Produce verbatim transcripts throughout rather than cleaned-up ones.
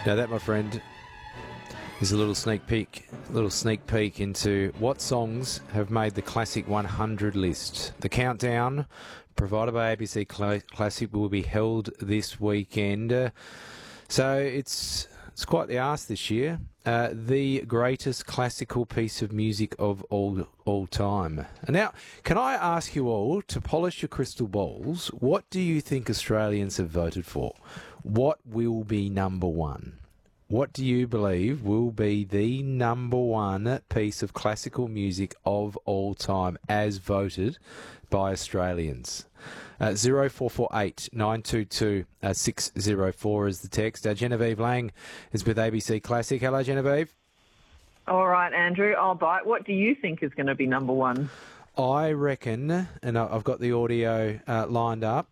Now that, my friend, is a little sneak peek, a little sneak peek into what songs have made the Classic one hundred list. The countdown, provided by A B C Cla- Classic, will be held this weekend. Uh, so it's it's quite the arse this year. Uh, the greatest classical piece of music of all all time. And now, can I ask you all to polish your crystal balls? What do you think Australians have voted for? What will be number one? What do you believe will be the number one piece of classical music of all time as voted by Australians? Uh, zero four four eight nine two two six zero four is the text. Uh, Genevieve Lang is with A B C Classic. Hello, Genevieve. All right, Andrew, I'll bite. What do you think is going to be number one? I reckon, and I've got the audio uh, lined up.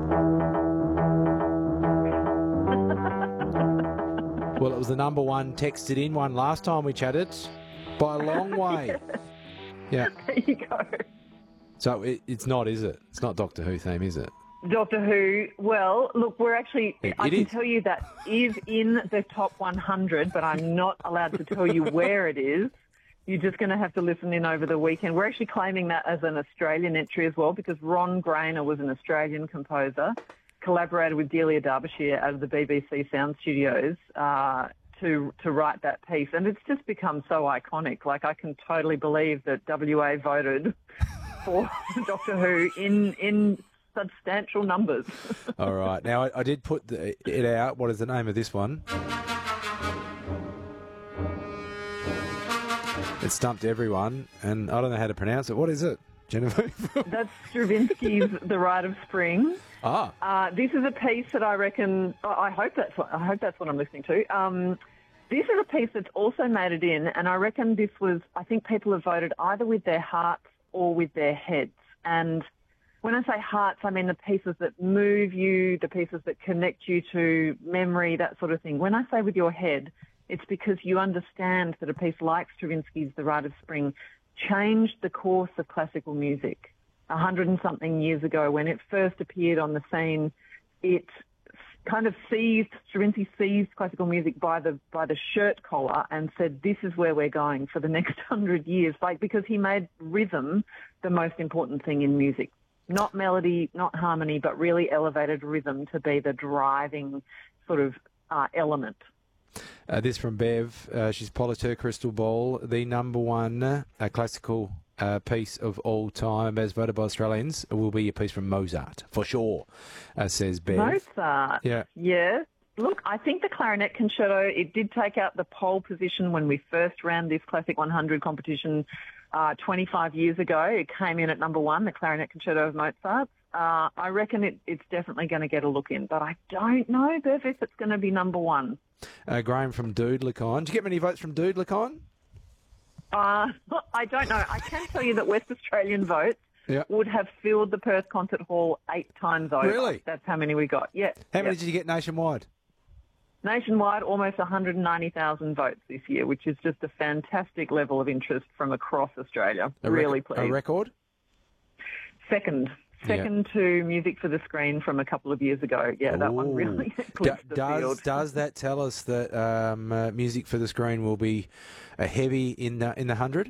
Well, it was the number one texted in one last time we chatted by a long way. Yeah. There you go. So it, it's not, is it? It's not Doctor Who theme, is it? Doctor Who, well, look, we're actually, It- I it can is. tell you that is in the top one hundred, but I'm not allowed to tell you where it is. You're just going to have to listen in over the weekend. We're actually claiming that as an Australian entry as well, because Ron Grainer was an Australian composer, collaborated with Delia Derbyshire out of the B B C Sound Studios uh, to to write that piece. And it's just become so iconic. Like, I can totally believe that W A voted for Doctor Who in in substantial numbers. All right. Now, I, I did put the, it out. What is the name of this one? It stumped everyone, and I don't know how to pronounce it. What is it, Genevieve? That's Stravinsky's The Rite of Spring. ah. Uh, this is a piece that I reckon. I hope that's what I hope that's what I'm listening to. Um, this is a piece that's also made it in, and I reckon this was. I think people have voted either with their hearts or with their heads. And when I say hearts, I mean the pieces that move you, the pieces that connect you to memory, that sort of thing. When I say with your head, it's because you understand that a piece like Stravinsky's The Rite of Spring changed the course of classical music. A hundred and something years ago, when it first appeared on the scene, it kind of seized, Stravinsky seized classical music by the by the shirt collar and said, this is where we're going for the next hundred years. Like, because he made rhythm the most important thing in music. Not melody, not harmony, but really elevated rhythm to be the driving sort of uh, element. Uh, this from Bev. Uh, she's polished her crystal ball. The number one uh, classical uh, piece of all time, as voted by Australians, will be a piece from Mozart, for sure, uh, says Bev. Mozart. Yeah. Yeah. Look, I think the clarinet concerto, it did take out the pole position when we first ran this Classic one hundred competition uh, twenty-five years ago. It came in at number one, the clarinet concerto of Mozart. Uh, I reckon it, it's definitely going to get a look in, but I don't know, Bev, if it's going to be number one. Uh, Graham from Doodlecon. Did you get many votes from Doodlecon? Uh, I don't know. I can tell you that West Australian votes Yeah. would have filled the Perth Concert Hall eight times over. Really? That's how many we got. Yeah. How many yeah. did you get nationwide? Nationwide, almost one hundred ninety thousand votes this year, which is just a fantastic level of interest from across Australia. A rec- really pleased. A record? Second. Second to Music for the Screen from a couple of years ago. Yeah, that one Ooh. really Do- clinched the does field. does that tell us that um, uh, Music for the Screen will be a heavy in the in the hundred?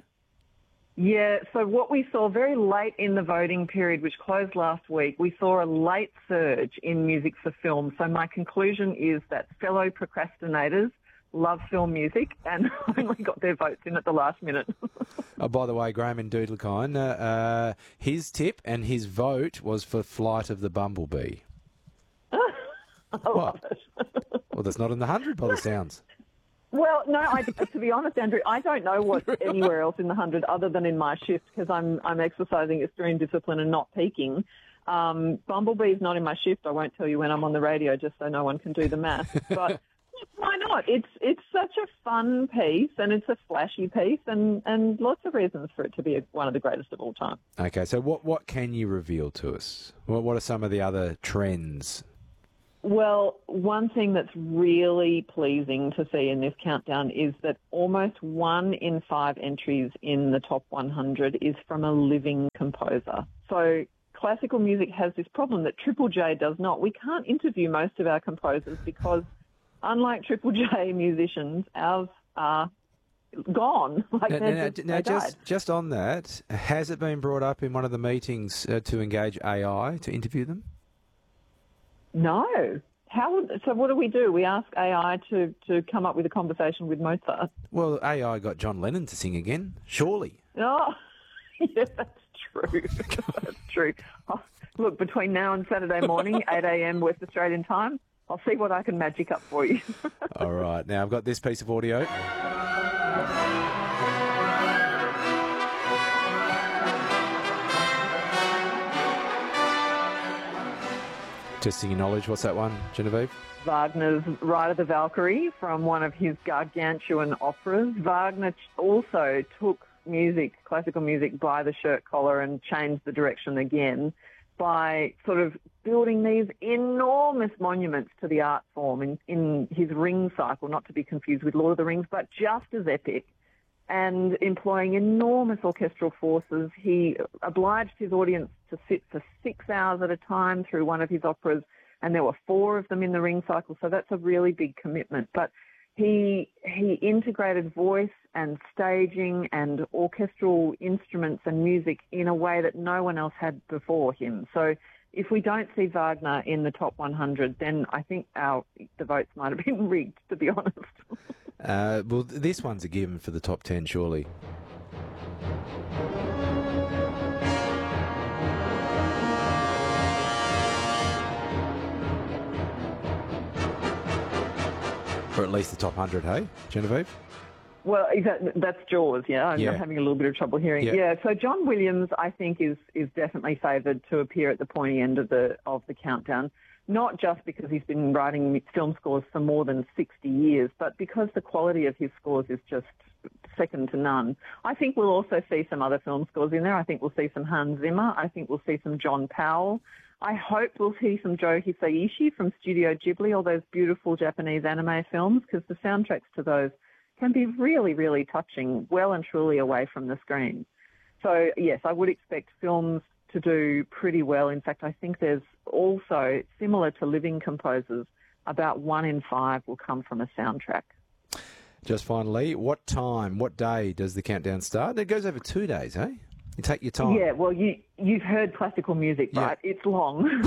Yeah, so what we saw very late in the voting period, which closed last week, we saw a late surge in music for film. So my conclusion is that fellow procrastinators love film music and only got their votes in at the last minute. Oh, by the way, Graham in Doodlecon, uh, uh, his tip and his vote was for Flight of the Bumblebee. I love it. Well, that's not in the hundred by the sounds. Well, no, I, to be honest, Andrew, I don't know what's anywhere else in the hundred other than in my shift because I'm I'm exercising extreme discipline and not peaking. Um, Bumblebee's not in my shift. I won't tell you when I'm on the radio just so no one can do the math. But why not? It's it's such a fun piece and it's a flashy piece and, and lots of reasons for it to be a, one of the greatest of all time. Okay, so what, what can you reveal to us? What, what are some of the other trends? Well, one thing that's really pleasing to see in this countdown is that almost one in five entries in the top one hundred is from a living composer. So classical music has this problem that Triple J does not. We can't interview most of our composers because unlike Triple J musicians, ours are gone. Like Now, they're now, just, now they just, died. just on that, has it been brought up in one of the meetings uh, to engage A I to interview them? No. How would, so what do we do? We ask A I to, to come up with a conversation with Mozart. Well, A I got John Lennon to sing again, surely. Oh, yeah, that's true. That's true. Oh, look, between now and Saturday morning, eight a.m. West Australian time, I'll see what I can magic up for you. All right, now I've got this piece of audio. Testing your knowledge, what's that one, Genevieve? Wagner's Ride of the Valkyrie from one of his gargantuan operas. Wagner also took music, classical music, by the shirt collar and changed the direction again by sort of building these enormous monuments to the art form in, in his Ring cycle, not to be confused with Lord of the Rings, but just as epic, and employing enormous orchestral forces. He obliged his audience to sit for six hours at a time through one of his operas, and there were four of them in the Ring cycle, so that's a really big commitment. But he he integrated voice and staging and orchestral instruments and music in a way that no one else had before him. So if we don't see Wagner in the top one hundred, then I think our the votes might have been rigged, to be honest. Uh, well, this one's a given for the top ten, surely. Or at least the top one hundred, hey, Genevieve? Well, that, that's Jaws, yeah. I'm Yeah. having a little bit of trouble hearing. Yeah. Yeah. So John Williams, I think, is is definitely favoured to appear at the pointy end of the of the countdown. Not just because he's been writing film scores for more than sixty years, but because the quality of his scores is just second to none. I think we'll also see some other film scores in there. I think we'll see some Hans Zimmer. I think we'll see some John Powell. I hope we'll see some Joe Hisaishi from Studio Ghibli, all those beautiful Japanese anime films, because the soundtracks to those can be really, really touching, well and truly away from the screen. So, yes, I would expect films to do pretty well. In fact, I think there's also, similar to living composers, about one in five will come from a soundtrack. Just finally, what time, what day does the countdown start? It goes over two days, eh? You take your time. Yeah, well, you, you've heard classical music, Yeah. right? It's long.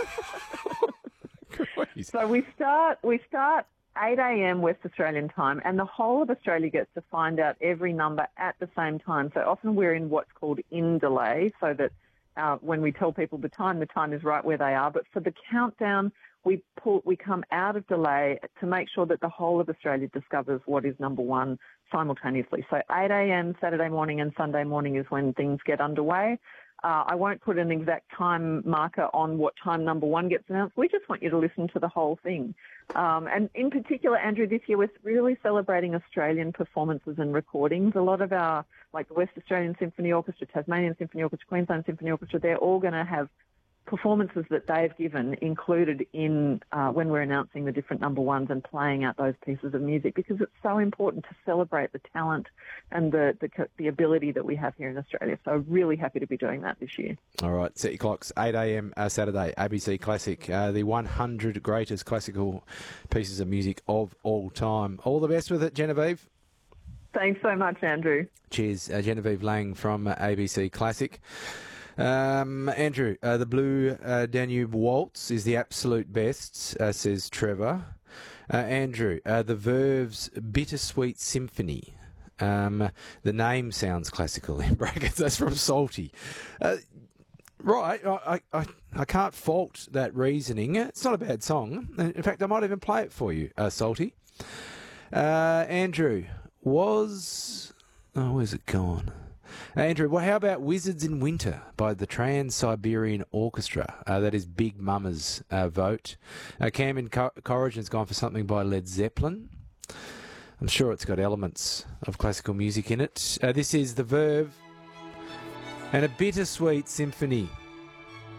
Christ. So we start we start eight a.m. West Australian time, and the whole of Australia gets to find out every number at the same time. So often we're in what's called in delay, so that uh, when we tell people the time, the time is right where they are. But for the countdown, we pull, we come out of delay to make sure that the whole of Australia discovers what is number one simultaneously. So eight a.m. Saturday morning and Sunday morning is when things get underway. Uh, I won't put an exact time marker on what time number one gets announced. We just want you to listen to the whole thing. Um, and in particular, Andrew, this year we're really celebrating Australian performances and recordings. A lot of our, like the West Australian Symphony Orchestra, Tasmanian Symphony Orchestra, Queensland Symphony Orchestra, they're all going to have performances that they've given included in uh, when we're announcing the different number ones and playing out those pieces of music, because it's so important to celebrate the talent and the, the the ability that we have here in Australia. So really happy to be doing that this year. All right, set your clocks. eight a.m. Uh, Saturday, A B C Classic, uh, the one hundred greatest classical pieces of music of all time. All the best with it, Genevieve. Thanks so much, Andrew. Cheers. Uh, Genevieve Lang from uh, A B C Classic. Um, Andrew, uh, the Blue uh, Danube Waltz is the absolute best, uh, says Trevor. Uh, Andrew, uh, the Verve's Bittersweet Symphony. Um, the name sounds classical in brackets. That's from Salty. Uh, right, I, I, I can't fault that reasoning. It's not a bad song. In fact, I might even play it for you, uh, Salty. Uh, Andrew, was... Oh, where's it gone? Andrew, well, how about Wizards in Winter by the Trans-Siberian Orchestra? Uh, that is Big Mama's uh, vote. Uh, Cam Cor- Corrigan's gone for something by Led Zeppelin. I'm sure it's got elements of classical music in it. Uh, this is The Verve and a Bittersweet Symphony.